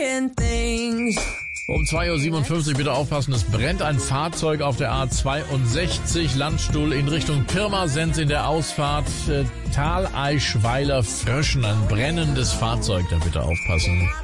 Um 2:57 Uhr bitte aufpassen, es brennt ein Fahrzeug auf der A62, Landstuhl in Richtung Pirmasens in der Ausfahrt Thaleischweiler Fröschen, ein brennendes Fahrzeug, da bitte aufpassen.